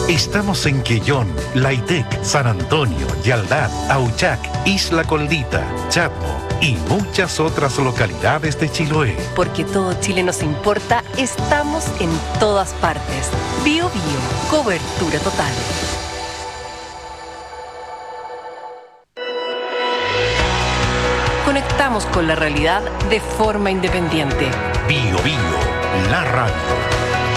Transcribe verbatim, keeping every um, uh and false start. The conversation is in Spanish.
Estamos en Quellón, Laitec, San Antonio, Yaldán, Auchac, Isla Collita, Chatmo y muchas otras localidades de Chiloé. Porque todo Chile nos importa, estamos en todas partes. Bio Bio, cobertura total. Conectamos con la realidad de forma independiente. Bio Bio, la radio.